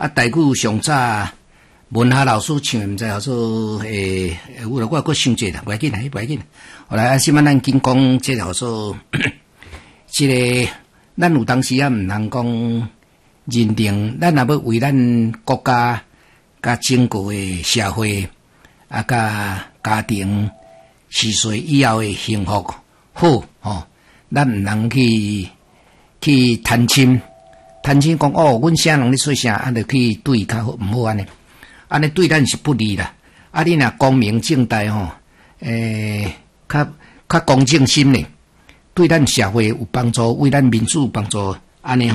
台语上早文学老师唱，毋知好做我搁想者啦，袂要紧啦，袂要紧啦。后来即摆咱紧讲即个好做，即个咱有当时毋通讲认定，咱若要为咱国家甲整个诶社会甲家庭逝世以后诶幸福好咱毋通去贪心讲阮啥人咧做啥，就去对较好，毋好安尼对咱是不利啦。你若光明正大较公正心咧，对咱社会有帮助，为咱民主有帮助，安尼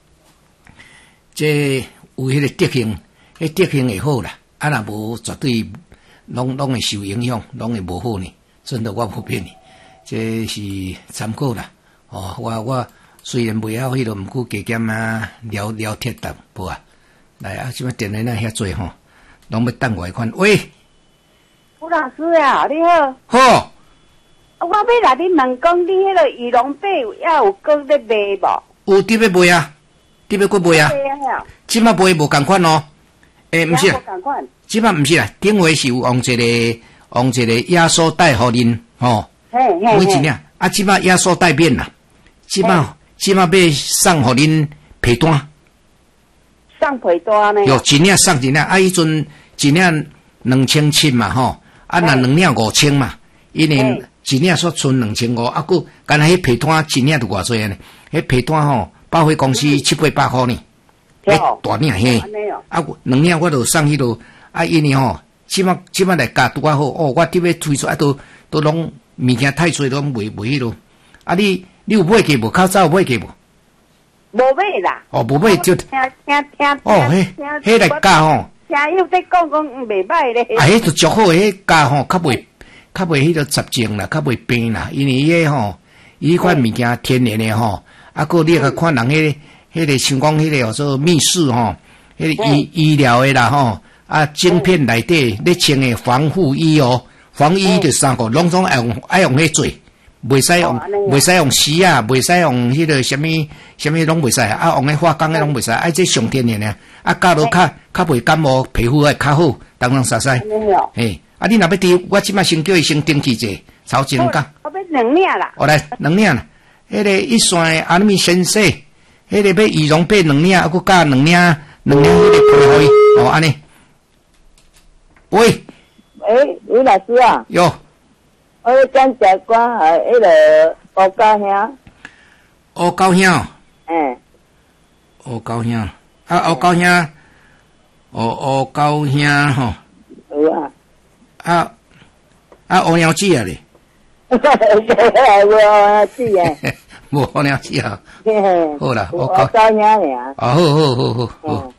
这有迄个德行，德行会好啦。若无绝对拢会受影响，拢会无好呢。真的我不骗你，这是参考啦。我虽然袂晓迄个，毋过加减了铁淡无啊。来即摆电话遐济拢要等我款。喂， 吴老师啊，你好。 好。 我要来你问讲，你迄个羽绒被要有搁咧卖无？ 有伫要卖啊，伫要搁卖啊。即摆卖无共款哦。毋是啦，即摆毋是啦，顶回是有用一个压缩袋互恁每一领即摆压缩袋免啦，即摆要送互恁被单。 送被单呢？ 有一领送一领，迄阵一领2700嘛若两领5000嘛，因为一领煞剩2500，佫干那迄被单一领就偌济呢？迄被单百货公司700-800块呢。大领嘿，两领我就送迄落，因为即摆来价拄啊好，我伫要推出都拢物件太多，拢卖迄落。你有买过无？口罩有买过无？ 无买啦。 无买就听。 迄个价听有在讲袂歹咧。 迄就足好，迄价较袂迄个杂种啦，较袂病啦，因为伊迄款物件天然诶佫你甲看人迄个像讲迄个叫做密室迄个医疗诶啦晶片内底咧穿诶防护衣防衣就3个，拢总爱用迄做，袂使用丝啊，袂使用迄个什么拢袂使用迄化工诶拢袂使，这上天然诶教落较袂感冒，皮肤会较好，东西西。嘿，你若要滴，我即摆先叫伊先登记者，头前讲。 我要2领啦。 来2领啦，迄个一线阿米先生。迄个要羽绒被2领，佫加2领迄个配互伊，安尼。喂， 刘老师啊。 哟。 我讲食歌迄个乌高兄。 乌高兄。乌高兄，乌高兄，乌高兄有啊。 乌鸟子啊咧。 乌鸟子啊。 无好鸟子啊，好啦，我高兄尔。 好。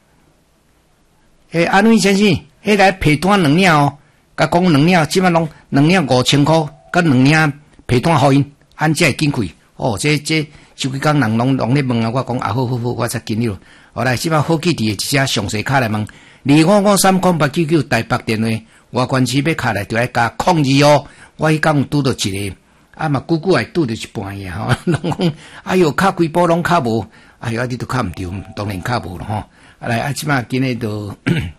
安伟先生，迄个被单2领甲讲2领，即摆拢2领5000块，甲2领被单互因，安才会紧开。这手机工人拢咧问啊，我讲好，我才紧了。后来即摆好记伫一只详细卡来问，25530899台北电话，外关市要卡来就爱加02我迄天拄到一个。嘛，久会拄着一半夜拢讲，哎哟，卡几波拢卡无，哎哟，你都卡毋着，当然卡无咯来，即摆今日都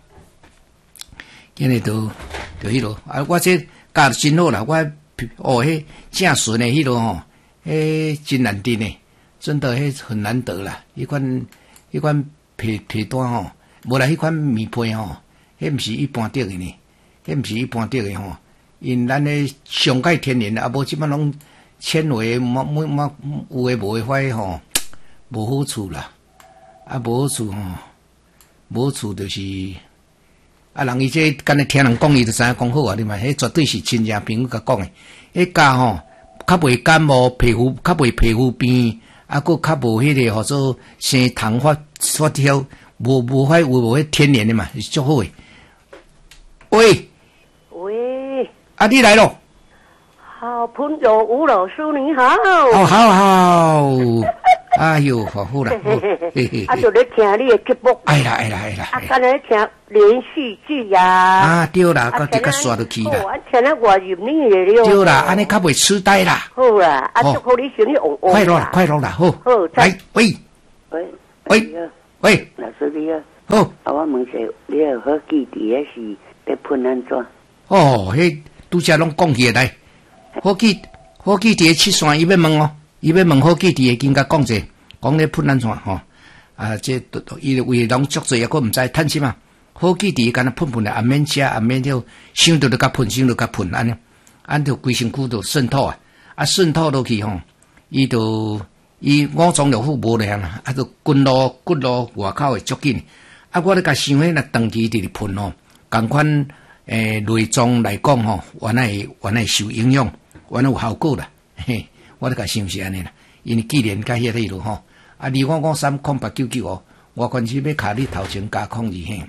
迄落，我这教得真好啦，我迄正顺诶迄落真难得呢，真的迄很难得啦，迄款皮单无啦，迄款棉被迄毋是一般得诶呢，迄毋是一般得诶因咱咧上界天然无即摆拢纤维有诶无诶坏无好处啦，无好处无好处就是人伊这干咧听人讲伊就知影讲好啊，你嘛，迄绝对是亲戚朋友甲讲诶，迄家较袂感冒，皮肤较袂皮肤病，佫较无迄个号做生糖发条，无迄天然诶嘛，是足好诶。喂。你来咯！ 好朋友吴老师你好。 好。哎呦，好啦， 就咧听你的节目。 哎啦。 刚才听连续剧呀。 对啦，到这个刷落去啦。 听了我入你的了。 对啦，安尼较袂痴呆啦。 好啦，祝福你生意旺旺。 快乐啦，好。来，喂，老师你好。 好， 啊，我问一下，你有好记伫迄是在喷安怎？ 哦，迄拄则拢讲起来，好记伫七山，伊要问哦，伊要问好记伫的，今甲讲者，讲咧喷安怎吼？啊，这伊为拢足侪，抑佫毋知趁什么。好记伫干那喷喷的，暗免食，暗免就想到就甲喷，想到甲喷安尼，按着规身躯就渗透啊，啊渗透落去吼，伊五脏六腑无良啊，啊就骨路外口会足紧。啊，我咧甲想迄若长期伫喷吼，共款内脏来讲吼，原来受影响，原来有效果啦。嘿，我咧甲想是安尼啦，因为既然甲迄个咯吼，啊2553 0899哦。我关是要卡你头前加控制嘿，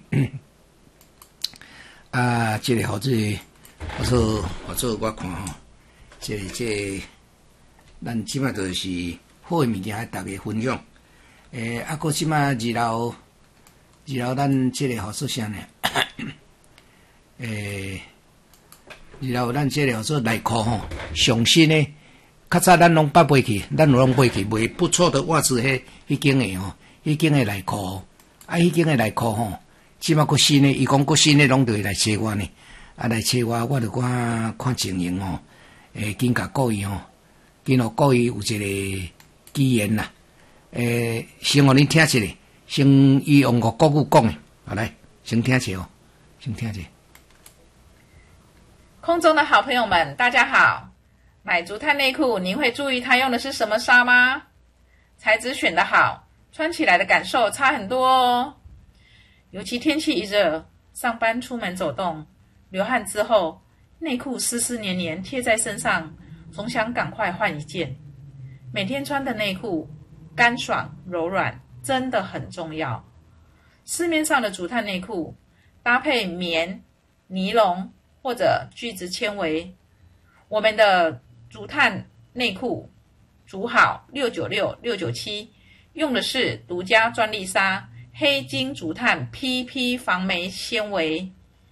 啊，这个好这我看吼，这咱即摆就是好诶物件，和大家分享。啊，个即摆二楼咱这个好做啥呢？二楼咱这个好做内裤吼，上新诶，较早咱拢捌买去，咱拢买不错的袜子迄间诶吼。迄间诶内裤，啊，迄间诶内裤吼，即马个新诶，伊讲个新诶拢就会来找我呢，啊来找我，我就看情形吼，紧甲故意吼，紧互故意有一个机缘啦，先互恁听一下，先伊用个国语讲诶，好来，先听一下哦，先听一下。 空中的好朋友们，大家好，买竹炭内裤，您会注意它用的是什么纱吗？材质选得好。穿起来的感受差很多哦，尤其天气一热，上班出门走动，流汗之后，内裤湿湿黏黏贴在身上，总想赶快换一件。每天穿的内裤干爽柔软，真的很重要。市面上的竹炭内裤搭配棉、尼龙或者聚酯纤维，我们的竹炭内裤竹好696、697。用的是独家专利纱黑金竹炭 PP 防霉纤维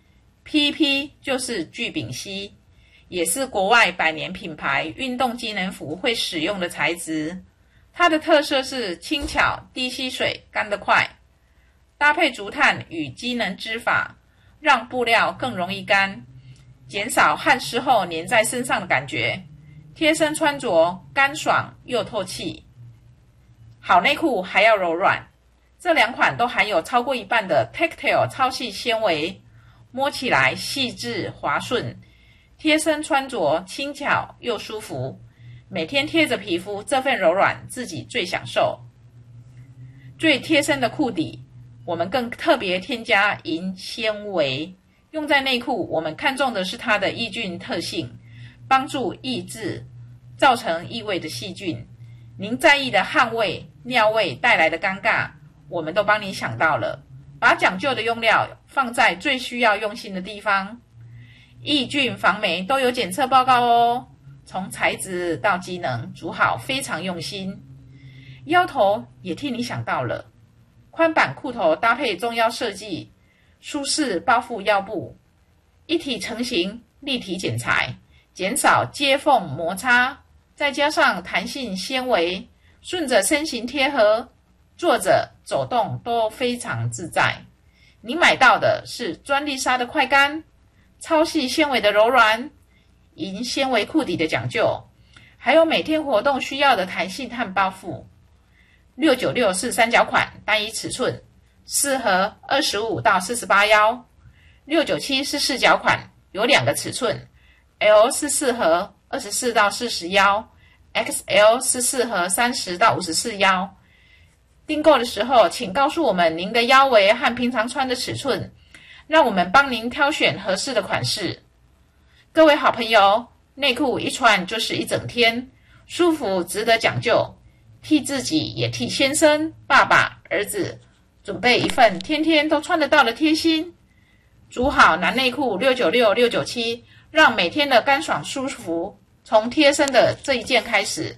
，PP 就是聚丙烯，也是国外百年品牌运动机能服会使用的材质。它的特色是轻巧、低吸水、干得快，搭配竹炭与机能织法，让布料更容易干，减少汗湿后粘在身上的感觉，贴身穿着干爽又透气。好内裤还要柔软，这两款都含有超过一半的 Tactile 超细纤维，摸起来细致滑顺，贴身穿着轻巧又舒服，每天贴着皮肤，这份柔软自己最享受。最贴身的裤底，我们更特别添加银纤维，用在内裤，我们看重的是它的抑菌特性，帮助抑制造成异味的细菌。您在意的汗味、尿味带来的尴尬，我们都帮您想到了，把讲究的用料放在最需要用心的地方。抑菌防霉都有检测报告哦，从材质到机能，竹好非常用心。腰头也替你想到了，宽版裤头搭配中腰设计，舒适包覆腰部，一体成型，立体剪裁，减少接缝摩擦。再加上弹性纤维，顺着身形贴合，坐着走动都非常自在。你买到的是专利纱的快干，超细纤维的柔软，银纤维裤底的讲究，还有每天活动需要的弹性和包覆。696是三角款，单一尺寸，适合25到48腰。697是四角款，有2个尺寸 ，L 是适合24到40腰。XL 是适合30到54腰。订购的时候，请告诉我们您的腰围和平常穿的尺寸，让我们帮您挑选合适的款式。各位好朋友，内裤一穿就是一整天，舒服值得讲究，替自己也替先生、爸爸、儿子准备一份天天都穿得到的贴心。竹好男内裤696、697，让每天的干爽舒服从贴身的这一件开始。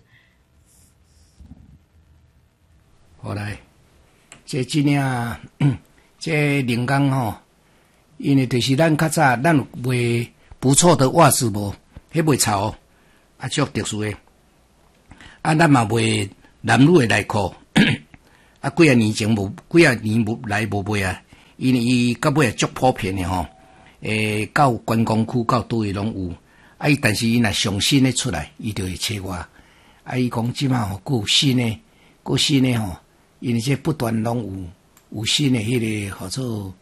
好来，这这灵感吼，因为就是咱较早咱有卖不错的袜子无，迄卖潮啊，足特殊的。啊，咱嘛卖男女的内裤， 啊，几啊年前几啊年来无卖啊，因为伊到尾也足普遍的吼，到观光区到倒位拢有，啊，但是伊若上新的出来，伊就会找我，啊，伊讲即马吼，有新的吼，因为这不断拢有新的迄个号做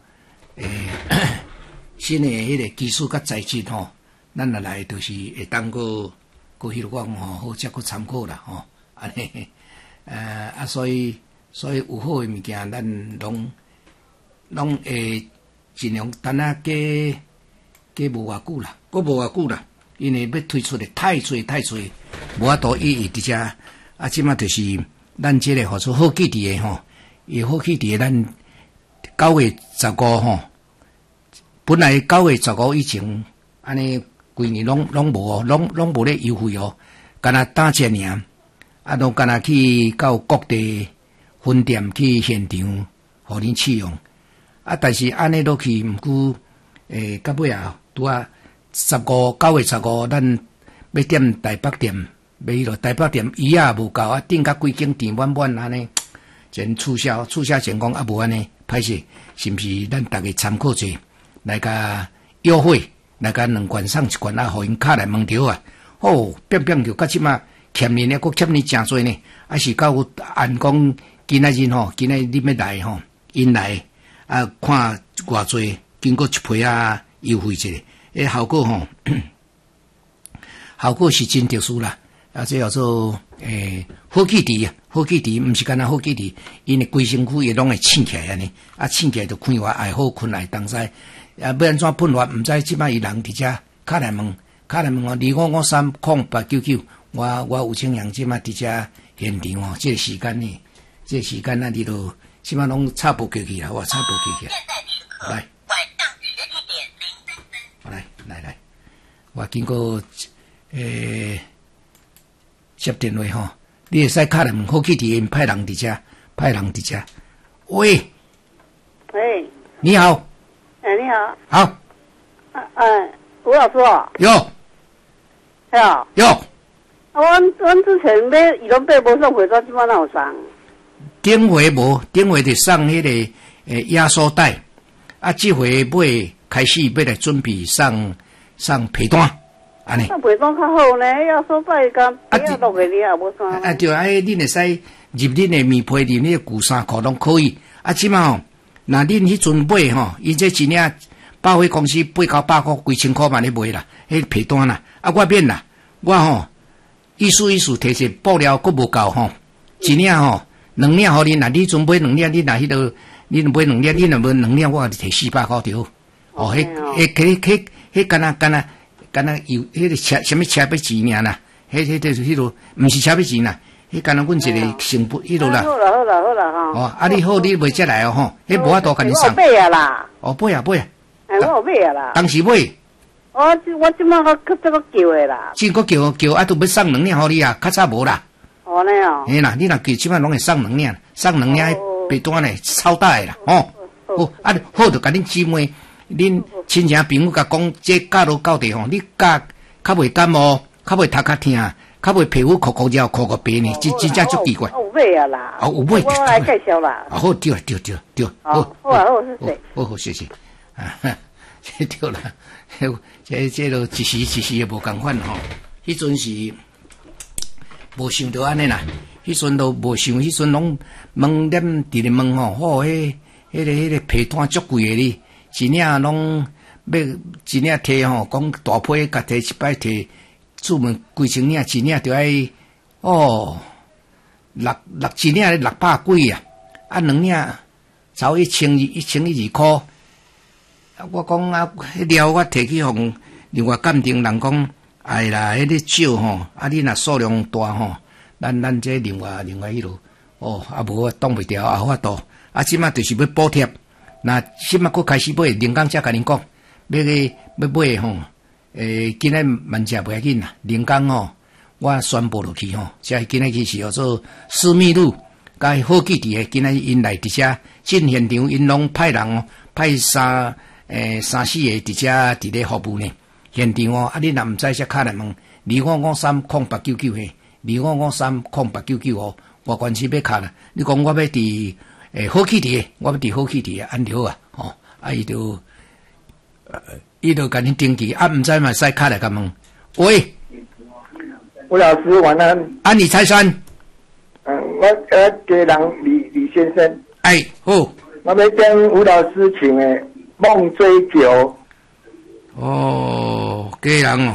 新的迄个技术甲材质吼，咱若来就是会当个迄个讲吼，好则个参考啦吼，安尼，所以有好的物件，咱拢会尽量等下加无偌久啦，无偌久啦，因为要推出的太侪，无法度一直伫遮。啊，即马就是咱即个号做好基地的吼，伊好基地的咱9月15吼，本来9月15以前，安尼规年拢无哦，拢无咧优惠哦，干那打折尔，啊，拢干那去到各地分店去现场，互恁试用。啊，但是安尼落去，毋过到尾啊，拄啊9月15，咱要点台北店，买迄落台北店椅也无够，啊，订甲规间店满安尼，真促销成功啊，无安尼歹势，是毋是？咱大家参考者来甲优惠，来甲2罐送1罐啊，互因卡来问着啊。哦，变就到即马欠你呢，佫欠你诚侪呢，啊是到按讲今仔日吼，今仔日你要来吼，因来。啊，看偌济，经过一批啊优惠者，效果吼，效果是真特殊啦。啊，这叫做好基地啊，好基地，毋是干那好基地，因为规身躯也拢会醒起来安尼，啊醒起来就看我爱好困来当知，啊要安怎喷发，毋知即摆伊人伫遮，卡来问哦，25530899，我有请人即摆伫遮现场哦，这个时间呢，咱伫度。起码拢差不多去啦，我差不多去啦。来，来，我经过接电话吼，你会使敲来问好基地派人伫遮。喂，你好。 你好。 好。 吴老师哦。 有。 阮之前要移动被无送回到即摆哪有送？ 顶回就送迄个压缩袋，啊，这回买开始要来准备送皮单，安尼。送皮单较好呢，压缩袋敢不要落去你也无啥。 啊，对啊，恁会使入恁的棉被里面旧衫裤拢可以。啊，即马吼，那恁迄阵买吼，伊这一领百货公司800块、几千块嘛咧卖啦，迄皮单啦。啊，我免啦，我吼意思摕些布料佫无够吼，一领吼。2领互恁，若你准买2领，你若迄个，你若买2领，你若无2领，我摕400块着。哦，迄干那有迄个车什么车要钱尔啦？迄落，毋是车要钱啦，迄干那阮一个成本迄落啦。 好啦哈。 哦，啊你好，你袂则来哦吼，迄无法度甲你送。 我买啊啦。 哦，买啊。 我有买啊啦。 当时买。 我即马我这个叫的啦。 只个叫啊，都要送2领互你啊，较早无啦。 哦，那样。 嘿啦，你若叫即摆拢会送2领迄白单嘞，超大诶啦，吼。好就甲恁姊妹，恁亲戚朋友甲讲，这教路到地吼，你教较袂感冒，较袂头壳痛，较袂皮肤酷热酷个白呢，真正足奇怪。 有买啊啦。 有买。 我来介绍啦。 好，对。好，谢谢。这对啦，这都一时也无共款吼，迄阵是。无想到安尼啦，迄阵都无想，迄阵拢问点伫咧问吼，迄个皮单足贵诶哩，一领拢要一领摕吼，讲大批甲摕一摆摕，出门几千领，一领着爱一领600几啊，2领超1000-1200块。我讲啊，迄料我摕去互另外鉴定人讲。哎啦，迄个少吼，啊你若数量大吼，咱这另外迄落，啊无挡袂掉，法度，啊即马就是要补贴，那即马佫开始买，人工才甲恁讲，要买吼，今仔万只袂要紧啦，人工吼，我宣布落去吼，即今仔去是叫做私密路，甲好基地诶，今仔因来伫遮进现场，因拢派人哦，派3、4个伫遮伫咧服务呢。现场哦，啊！你若毋知，则敲来问25530899嘿，25530899哦， 外关市要卡啦。你讲我要伫好气地，我要伫好气地安了啊，吼，伊就甲你登记，毋知嘛使卡来甲问，喂， 吴老师晚安。 安李财山， 我家人李先生， 哎，好， 我要跟吴老师请的梦追酒。 哦，家人哦，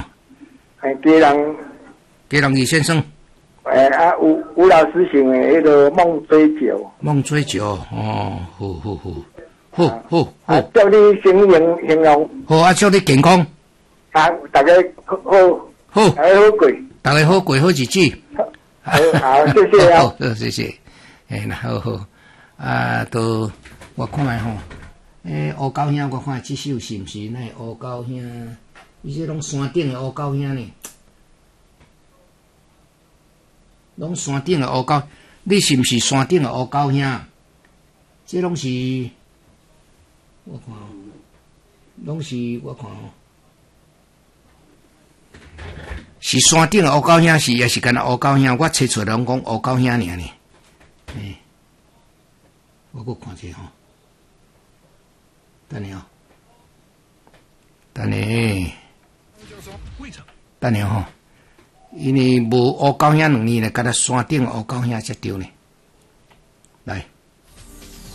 家人李先生， 吴老师请的那个梦追酒。 梦追酒，哦，好， 祝你生形容。 好啊，祝你健康。 大家好，大家好过。 大家好过好日子。 好，谢谢啊。 好，谢谢。好，都我看下吼，乌狗兄，我看这首是毋是那乌狗兄？伊这拢山顶的乌狗兄呢？拢山顶的乌狗，你是毋是山顶的乌狗兄？这拢是，我看，拢是我看哦。是山顶的乌狗兄，是也是干那乌狗兄？我猜出来拢讲乌狗兄尔呢。我搁看者吼，等下哦，等下吼，因为无乌狗兄2年咧，甲咱山顶乌狗兄才对呢。来。